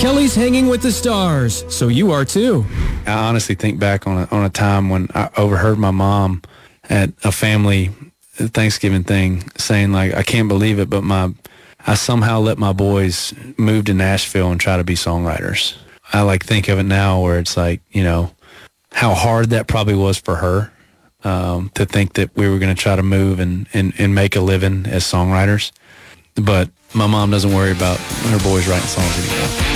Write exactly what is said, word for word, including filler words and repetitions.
Kelly's hanging with the stars, so you are too. I honestly think back on a, on a time when I overheard my mom at a family Thanksgiving thing saying, like, I can't believe it, but my I somehow let my boys move to Nashville and try to be songwriters. I like think of it now where it's like, you know, how hard that probably was for her um, to think that we were going to try to move and, and, and make a living as songwriters. But my mom doesn't worry about her boys writing songs anymore.